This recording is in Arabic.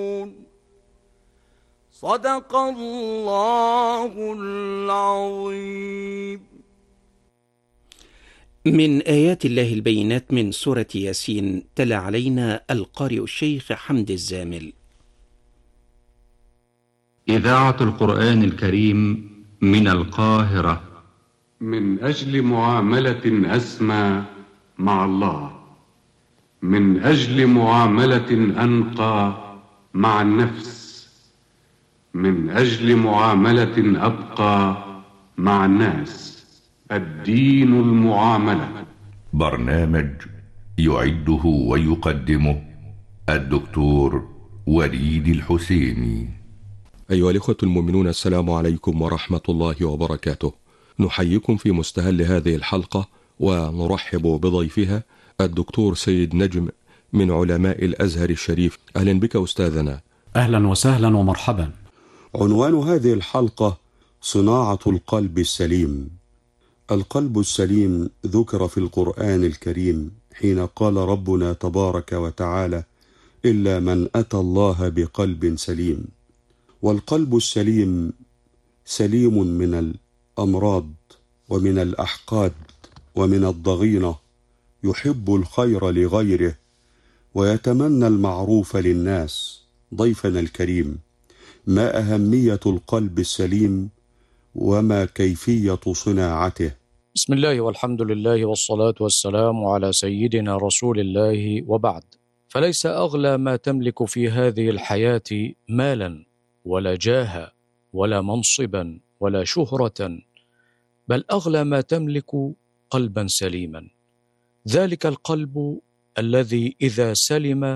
صدق الله العظيم. من آيات الله البينات من سورة ياسين، تلا علينا القارئ الشيخ حمد الزامل. إذاعة القرآن الكريم من القاهرة. من أجل معاملة أسمى مع الله، من أجل معاملة أنقى مع النفس، من أجل معاملة أبقى مع الناس، الدين المعاملة. برنامج يعده ويقدمه الدكتور وليد الحسيني. أيها الإخوة المؤمنون، السلام عليكم ورحمة الله وبركاته. نحييكم في مستهل هذه الحلقة ونرحب بضيفها الدكتور سيد نجم من علماء الأزهر الشريف. أهلا بك أستاذنا. أهلا وسهلا ومرحبا. عنوان هذه الحلقة صناعة القلب السليم. القلب السليم ذكر في القرآن الكريم حين قال ربنا تبارك وتعالى: إلا من أتى الله بقلب سليم. والقلب السليم سليم من الأمراض ومن الأحقاد ومن الضغينة، يحب الخير لغيره ويتمنى المعروف للناس. ضيفنا الكريم، ما أهمية القلب السليم وما كيفية صناعته؟ بسم الله والحمد لله والصلاة والسلام على سيدنا رسول الله، وبعد. فليس أغلى ما تملك في هذه الحياة مالا ولا جاها ولا منصبا ولا شهرة، بل أغلى ما تملك قلبا سليما. ذلك القلب الذي إذا سلم